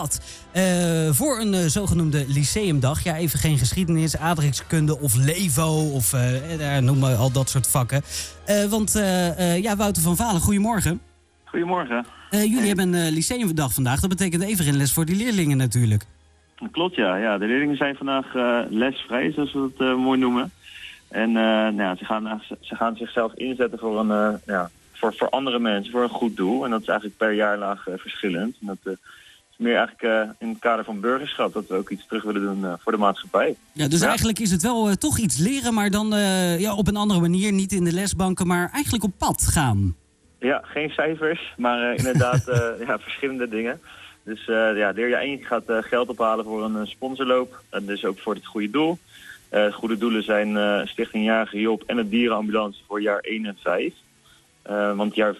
pad. Voor een zogenoemde lyceumdag. Ja, even geen geschiedenis, aardrijkskunde of Levo of noem maar al dat soort vakken. Wouter van Valen, goedemorgen. Goedemorgen. Jullie hebben een lyceumdag vandaag. Dat betekent even geen les voor die leerlingen natuurlijk. Klopt, ja. De leerlingen zijn vandaag lesvrij, zoals we het mooi noemen. En ze gaan zichzelf inzetten voor andere mensen, voor een goed doel. En dat is eigenlijk per jaarlaag verschillend. En dat is meer eigenlijk in het kader van burgerschap, dat we ook iets terug willen doen voor de maatschappij. Ja, dus eigenlijk is het wel toch iets leren, maar dan op een andere manier. Niet in de lesbanken, maar eigenlijk op pad gaan. Ja, geen cijfers, maar inderdaad verschillende dingen. Dus leerjaar 1 gaat geld ophalen voor een sponsorloop. En dus ook voor het goede doel. Goede doelen zijn Stichting Jarige Job en het Dierenambulance voor jaar 1 en 5. Want jaar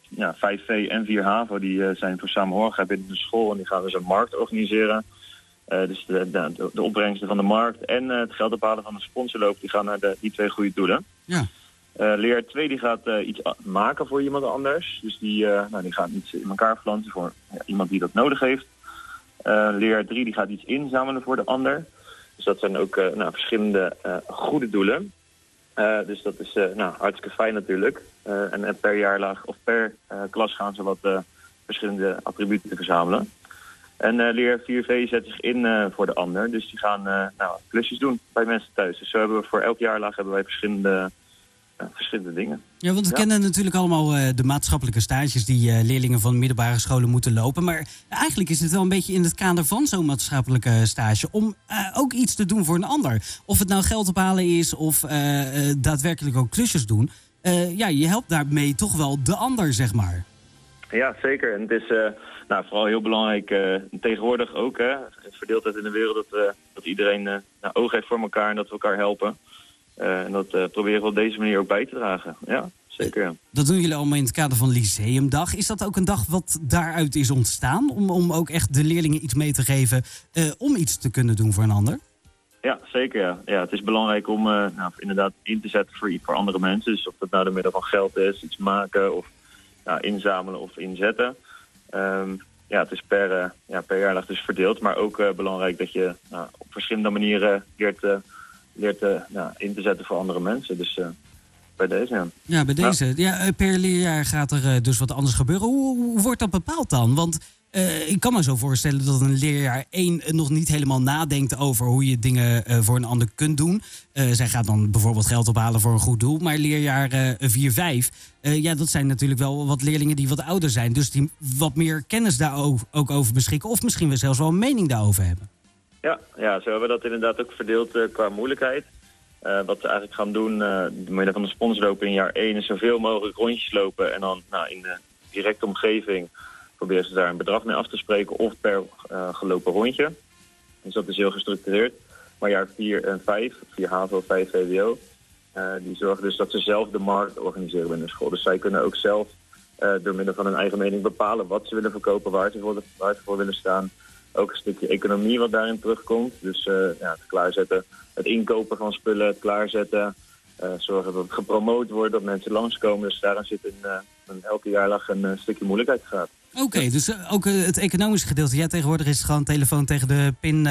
5V en 4 HAVO die zijn voor samenhorigheid binnen de school. En die gaan dus een markt organiseren. Dus de opbrengsten van de markt en het geld ophalen van de sponsorloop, die gaan naar die 2 goede doelen. Ja. Leerjaar 2 die gaat iets maken voor iemand anders. Dus die gaat iets in elkaar flansen voor iemand die dat nodig heeft. Leerjaar 3 die gaat iets inzamelen voor de ander. Dus dat zijn ook verschillende goede doelen. Dus dat is hartstikke fijn natuurlijk. En per jaarlaag of per klas gaan ze wat verschillende attributen verzamelen. En leerjaar 4V zet zich in voor de ander. Dus die gaan klusjes doen bij mensen thuis. Dus zo hebben we voor elk jaarlaag verschillende dingen. Ja, want we kennen natuurlijk allemaal de maatschappelijke stages die leerlingen van middelbare scholen moeten lopen. Maar eigenlijk is het wel een beetje in het kader van zo'n maatschappelijke stage om ook iets te doen voor een ander. Of het nou geld ophalen is of daadwerkelijk ook klusjes doen. Je helpt daarmee toch wel de ander, zeg maar. Ja, zeker. En het is vooral heel belangrijk tegenwoordig ook, verdeeldheid in de wereld, dat iedereen oog heeft voor elkaar en dat we elkaar helpen. En dat proberen we op deze manier ook bij te dragen. Ja, zeker. Ja. Dat doen jullie allemaal in het kader van Lyceumdag. Is dat ook een dag wat daaruit is ontstaan? Om ook echt de leerlingen iets mee te geven om iets te kunnen doen voor een ander? Ja, zeker. Ja, het is belangrijk om inderdaad in te zetten voor andere mensen. Dus of dat nou door middel van geld is, iets maken of inzamelen of inzetten. Het is per jaardag dus verdeeld. Maar ook belangrijk dat je op verschillende manieren leert in te zetten voor andere mensen. Dus bij deze, ja. Ja, bij deze. Ja, per leerjaar gaat er dus wat anders gebeuren. Hoe wordt dat bepaald dan? Want ik kan me zo voorstellen dat een leerjaar 1 nog niet helemaal nadenkt over hoe je dingen voor een ander kunt doen. Zij gaat dan bijvoorbeeld geld ophalen voor een goed doel. Maar leerjaar 4, 5, dat zijn natuurlijk wel wat leerlingen die wat ouder zijn. Dus die wat meer kennis daar ook over beschikken. Of misschien wel zelfs wel een mening daarover hebben. Ja, zo hebben we dat inderdaad ook verdeeld qua moeilijkheid. Wat ze eigenlijk gaan doen, door middel van de sponsorloop in jaar 1 is zoveel mogelijk rondjes lopen. En dan in de directe omgeving proberen ze daar een bedrag mee af te spreken of per gelopen rondje. Dus dat is heel gestructureerd. Maar jaar 4 en 5, 4 HAVO, 5 VWO, die zorgen dus dat ze zelf de markt organiseren binnen de school. Dus zij kunnen ook zelf door middel van hun eigen mening bepalen wat ze willen verkopen, waar ze voor willen staan. Ook een stukje economie wat daarin terugkomt. Dus het klaarzetten, het inkopen van spullen, het klaarzetten. Zorgen dat het gepromoot wordt, dat mensen langskomen. Dus daarin zit in elke jaarlag een stukje moeilijkheid gaat. Oké, dus ook het economische gedeelte. Ja, tegenwoordig is het gewoon telefoon tegen de pin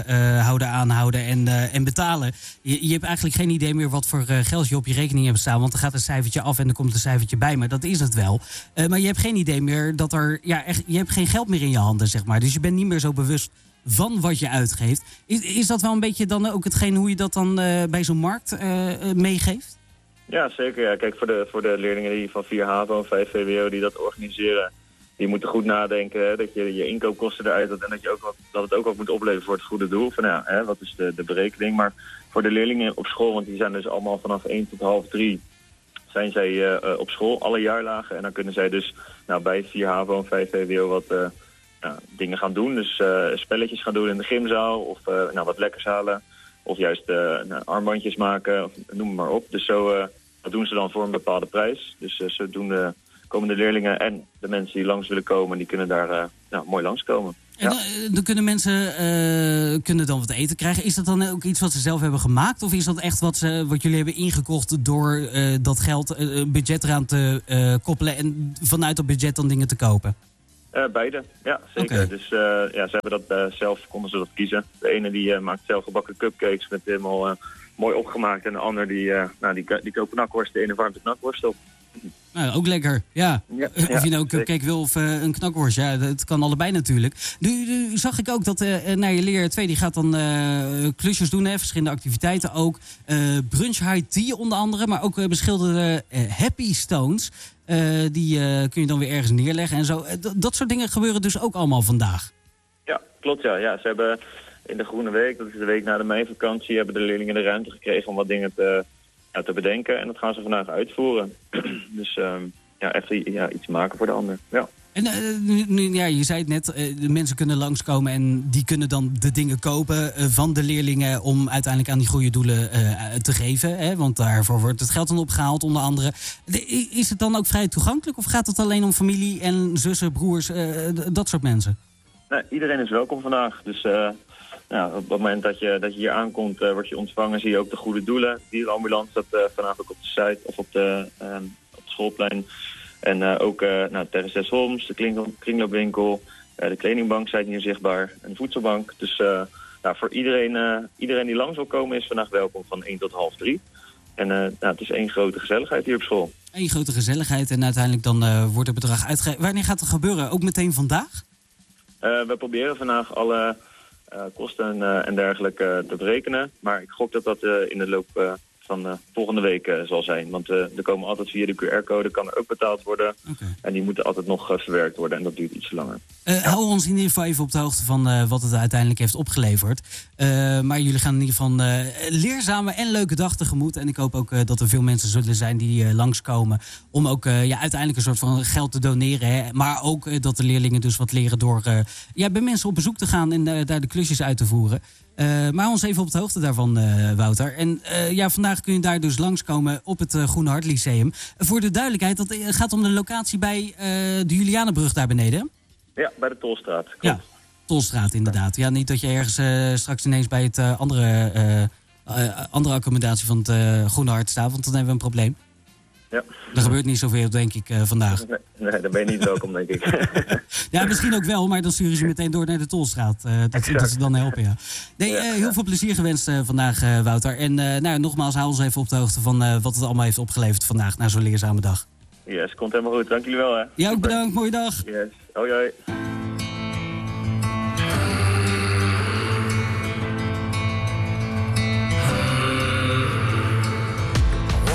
aanhouden en betalen. Je hebt eigenlijk geen idee meer wat voor geld je op je rekening hebt staan. Want er gaat een cijfertje af en er komt een cijfertje bij. Maar dat is het wel. Maar je hebt geen idee meer dat je hebt geen geld meer in je handen, zeg maar. Dus je bent niet meer zo bewust van wat je uitgeeft. Is dat wel een beetje dan ook hetgeen hoe je dat dan bij zo'n markt meegeeft? Ja, zeker. Ja. Kijk, voor de leerlingen die van 4 HAVO en 5 VWO die dat organiseren, die moeten goed nadenken dat je je inkoopkosten eruit hebt en dat het ook wat moet opleveren voor het goede doel. Van wat is de berekening? Maar voor de leerlingen op school, want die zijn dus allemaal vanaf 1 tot half 3 zijn zij op school, alle jaarlagen. En dan kunnen zij dus bij 4 HAVO en 5 VWO wat dingen gaan doen. Dus spelletjes gaan doen in de gymzaal of wat lekkers halen. Of juist armbandjes maken, of, noem maar op. Dus zo dat doen ze dan voor een bepaalde prijs. Dus zodoende komen de leerlingen en de mensen die langs willen komen, die kunnen daar mooi langskomen. En dan kunnen mensen kunnen dan wat eten krijgen. Is dat dan ook iets wat ze zelf hebben gemaakt? Of is dat echt wat jullie hebben ingekocht door dat geld, budget eraan te koppelen en vanuit dat budget dan dingen te kopen? Beide, ja, zeker. Oké. Dus ze hebben dat zelf, konden ze dat kiezen. De ene die maakt zelf gebakken cupcakes met helemaal mooi opgemaakt. En de ander die koopt knakworst. De ene warmt de knakworst op. Nou, ook lekker, ja. Of je nou een cupcake wil of een knakworst, ja, dat kan allebei natuurlijk. Nu zag ik ook dat naar je leer 2, die gaat dan klusjes doen, verschillende activiteiten ook. Brunch High Tea onder andere, maar ook beschilderde Happy Stones. Die kun je dan weer ergens neerleggen en zo. Dat soort dingen gebeuren dus ook allemaal vandaag. Ja, klopt ja. Ze hebben in de Groene Week, dat is de week na de meivakantie, hebben de leerlingen de ruimte gekregen om wat dingen te bedenken. En dat gaan ze vandaag uitvoeren. Dus even iets maken voor de ander. Ja. En je zei het net, de mensen kunnen langskomen en die kunnen dan de dingen kopen van de leerlingen om uiteindelijk aan die goede doelen te geven. Hè? Want daarvoor wordt het geld dan opgehaald, onder andere. Is het dan ook vrij toegankelijk of gaat het alleen om familie en zussen, broers, dat soort mensen? Nee, iedereen is welkom vandaag. Dus op het moment dat je hier aankomt, word je ontvangen, zie je ook de goede doelen. Die ambulance staat vandaag ook op de site of op het schoolplein. En ook Terre Homs, de kringloopwinkel, de kledingbank zijn hier zichtbaar en de voedselbank. Dus voor iedereen die langs wil komen is vandaag welkom van 1 tot 2:30. En het is één grote gezelligheid hier op school. Eén grote gezelligheid en uiteindelijk dan wordt het bedrag uitgegeven. Wanneer gaat het gebeuren? Ook meteen vandaag? We proberen vandaag alle kosten en dergelijke te berekenen. Maar ik gok dat dat in de loop van volgende week zal zijn. Want er komen altijd via de QR-code, kan er ook betaald worden. Okay. En die moeten altijd nog verwerkt worden en dat duurt iets langer. Hou ons in ieder geval even op de hoogte van wat het uiteindelijk heeft opgeleverd. Maar jullie gaan in ieder geval een leerzame en leuke dag tegemoet. En ik hoop ook dat er veel mensen zullen zijn die langskomen om ook uiteindelijk een soort van geld te doneren. Hè. Maar ook dat de leerlingen dus wat leren door bij mensen op bezoek te gaan en daar de klusjes uit te voeren. Maar hou ons even op de hoogte daarvan, Wouter. En vandaag kun je daar dus langskomen op het Groene Hart Lyceum. Voor de duidelijkheid, dat gaat om de locatie bij de Julianenbrug daar beneden. Ja, bij de Tolstraat. Klopt. Ja, Tolstraat inderdaad. Ja, niet dat je ergens straks ineens bij het andere accommodatie van het Groene Hart staat, want dan hebben we een probleem. Ja. Er gebeurt niet zoveel, denk ik, vandaag. Nee, dan ben je niet welkom, denk ik. Ja, misschien ook wel, maar dan sturen ze meteen door naar de Tolstraat. Dat ze dan helpen, ja. Nee, heel veel plezier gewenst vandaag, Wouter. En nogmaals, hou ons even op de hoogte van wat het allemaal heeft opgeleverd vandaag na zo'n leerzame dag. Yes, komt helemaal goed. Dank jullie wel, hè. Ja, ook bedankt. Mooie dag. Yes. Hoi, hoi.